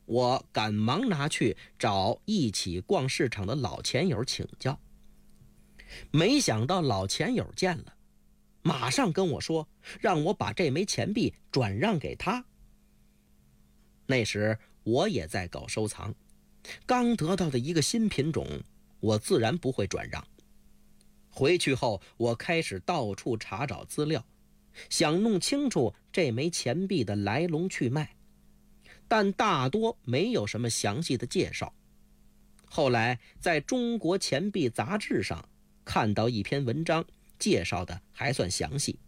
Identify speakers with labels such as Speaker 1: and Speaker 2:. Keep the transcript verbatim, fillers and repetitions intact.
Speaker 1: 我赶忙拿去找一起逛市场的老钱友请教。没想到老钱友见了，马上跟我说，让我把这枚钱币转让给他。那时我也在搞收藏，刚得到的一个新品种，我自然不会转让。回去后，我开始到处查找资料，想弄清楚这枚钱币的来龙去脉，但大多没有什么详细的介绍。后来在中国钱币杂志上看到一篇文章，介绍的还算详细。